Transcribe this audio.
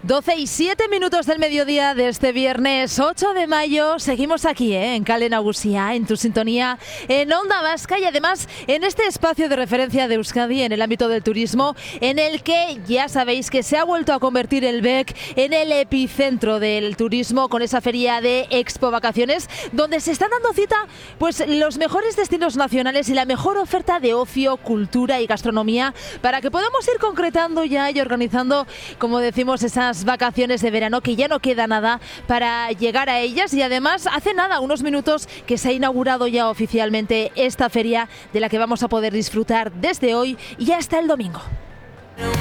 12:07 del mediodía de este viernes 8 de mayo. Seguimos aquí, en Kale Nagusia, en tu sintonía, en Onda Vasca y además en este espacio de referencia de Euskadi en el ámbito del turismo, en el que ya sabéis que se ha vuelto a convertir el BEC en el epicentro del turismo con esa feria de Expo Vacaciones, donde se están dando cita pues los mejores destinos nacionales y la mejor oferta de ocio, cultura y gastronomía para que podamos ir concretando ya y organizando, como decimos, esas vacaciones de verano, que ya no queda nada para llegar a ellas. Y además hace nada, unos minutos, que se ha inaugurado ya oficialmente esta feria, de la que vamos a poder disfrutar desde hoy y hasta el domingo.